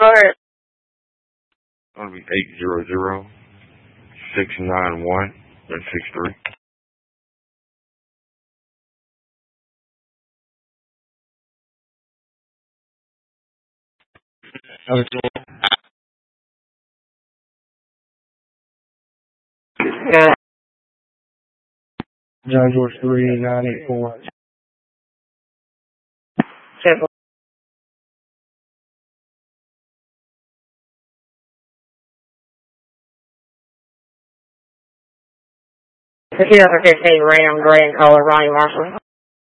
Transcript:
Go ahead. It'll be 800-691-63. Yeah. John George 38984. Simple. The 2015 Ram Gray in color, Ronnie Marshall.